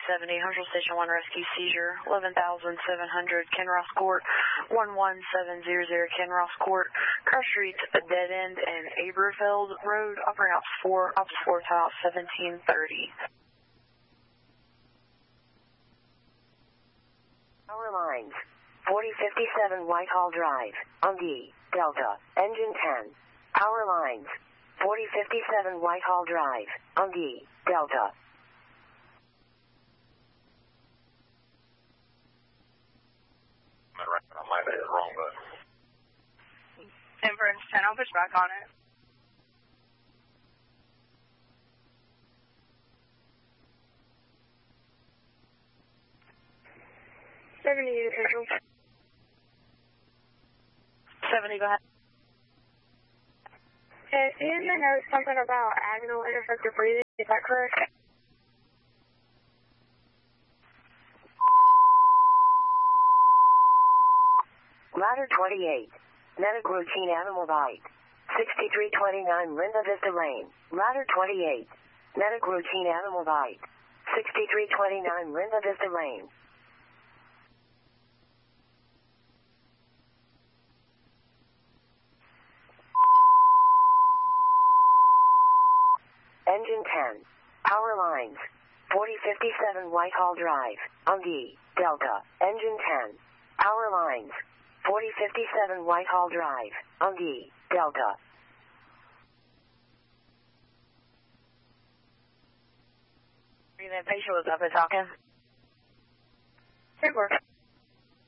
70, Huntsville Station 1 rescue seizure, 11,700 Kinross Court, 11700 Kinross Court, Cross Street, a dead end, and Aberfeld Road, operating Ops 4, Tile 1730. Power lines, 4057 Whitehall Drive, Ungi, Delta, engine 10. Power lines, 4057 Whitehall Drive, Ungi, Delta. I might have hit the wrong button. Inference 10, I'll push back on it. Official. 70, go ahead. In the note something about agonal ineffective breathing, is that correct? Ladder 28. Medic routine animal bite. 6329 Linda Vista Lane. Ladder 28. Medic routine animal bite. 6329 Linda Vista Lane. Engine 10. Power lines. 4057 Whitehall Drive, Ungi, Delta. Engine 10. Power lines. 4057 Whitehall Drive, Ungi, Delta. That patient was up and talking. Good work.